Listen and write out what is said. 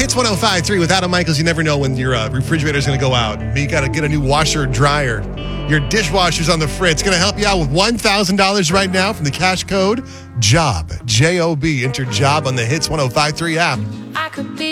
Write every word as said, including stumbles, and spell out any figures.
Hits one oh five point three with Adam Michaels. You never know when your uh, refrigerator is going to go out. You got to get a new washer or dryer. Your dishwasher's on the fritz. Going to help you out with one thousand dollars right now from the cash code JOB. J O B. Enter JOB on the Hits one oh five point three app. I could be